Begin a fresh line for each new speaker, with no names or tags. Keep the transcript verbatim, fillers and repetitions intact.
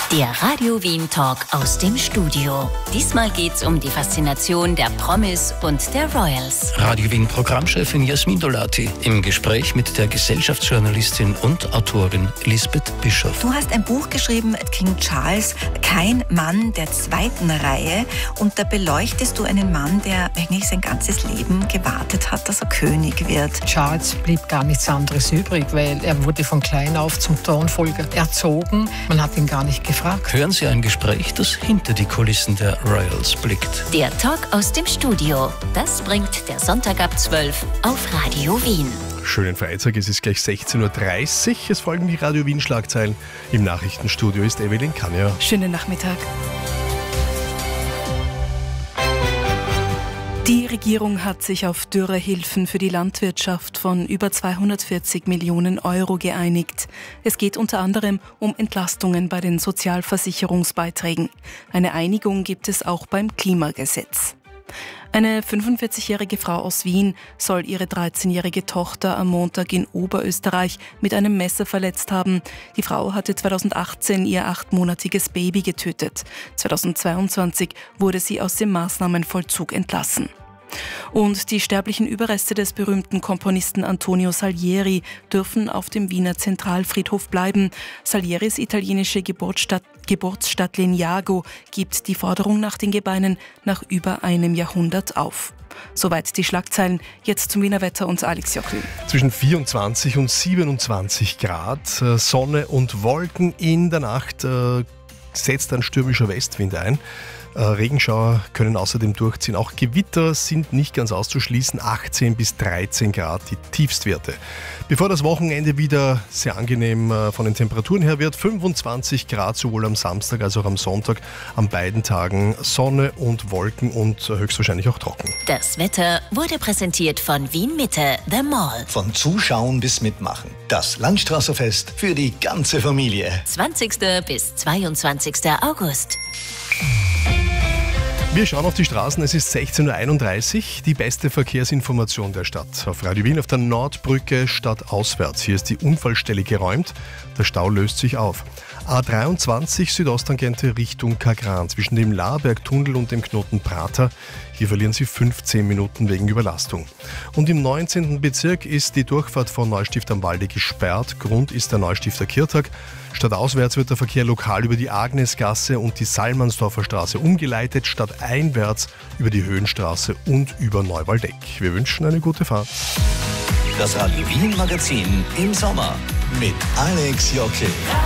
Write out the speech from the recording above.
Der Radio Wien Talk aus dem Studio. Diesmal geht's um die Faszination der Promis und der Royals.
Radio Wien Programmchefin Jasmin Dolati im Gespräch mit der Gesellschaftsjournalistin und Autorin Lisbeth Bischoff.
Du hast ein Buch geschrieben, King Charles, kein Mann der zweiten Reihe. Und da beleuchtest du einen Mann, der eigentlich sein ganzes Leben gewartet hat, dass er König wird.
Charles blieb gar nichts anderes übrig, weil er wurde von klein auf zum Thronfolger erzogen. Man hat ihn gar nicht gefragt.
Hören Sie ein Gespräch, das hinter die Kulissen der Royals blickt.
Der Talk aus dem Studio. Das bringt der Sonntag ab zwölf auf Radio Wien.
Schönen Freitag, es ist gleich sechzehn Uhr dreißig. Es folgen die Radio Wien Schlagzeilen. Im Nachrichtenstudio ist Evelyn Kanja.
Schönen Nachmittag. Die Regierung hat sich auf Dürrehilfen für die Landwirtschaft von über zweihundertvierzig Millionen Euro geeinigt. Es geht unter anderem um Entlastungen bei den Sozialversicherungsbeiträgen. Eine Einigung gibt es auch beim Klimagesetz. Eine fünfundvierzigjährige Frau aus Wien soll ihre dreizehnjährige Tochter am Montag in Oberösterreich mit einem Messer verletzt haben. Die Frau hatte zweitausendachtzehn ihr achtmonatiges Baby getötet. zweitausendzweiundzwanzig wurde sie aus dem Maßnahmenvollzug entlassen. Und die sterblichen Überreste des berühmten Komponisten Antonio Salieri dürfen auf dem Wiener Zentralfriedhof bleiben. Salieris italienische Geburtsstadt, Geburtsstadt Legnago gibt die Forderung nach den Gebeinen nach über einem Jahrhundert auf. Soweit die Schlagzeilen. Jetzt zum Wiener Wetter und Alex Jochel.
Zwischen vierundzwanzig und siebenundzwanzig Grad, Sonne und Wolken. In der Nacht äh, setzt ein stürmischer Westwind ein. Regenschauer können außerdem durchziehen. Auch Gewitter sind nicht ganz auszuschließen. achtzehn bis dreizehn Grad die Tiefstwerte. Bevor das Wochenende wieder sehr angenehm von den Temperaturen her wird, fünfundzwanzig Grad sowohl am Samstag als auch am Sonntag. An beiden Tagen Sonne und Wolken und höchstwahrscheinlich auch trocken.
Das Wetter wurde präsentiert von Wien Mitte, The Mall.
Von Zuschauen bis Mitmachen. Das Landstraßerfest für die ganze Familie.
zwanzigsten bis zweiundzwanzigsten August.
Wir schauen auf die Straßen, es ist sechzehn Uhr einunddreißig, die beste Verkehrsinformation der Stadt. Auf Radio Wien auf der Nordbrücke stadtauswärts. Hier ist die Unfallstelle geräumt, der Stau löst sich auf. A dreiundzwanzig Südosttangente Richtung Kagran zwischen dem Laarbergtunnel und dem Knoten Prater. Hier verlieren Sie fünfzehn Minuten wegen Überlastung. Und im neunzehnten Bezirk ist die Durchfahrt von Neustift am Walde gesperrt. Grund ist der Neustifter Kirtag. Stadtauswärts wird der Verkehr lokal über die Agnesgasse und die Salmansdorfer Straße umgeleitet, stadteinwärts über die Höhenstraße und über Neuwaldeck. Wir wünschen eine gute Fahrt.
Das Radio Wien Magazin im Sommer mit Alex Jochel.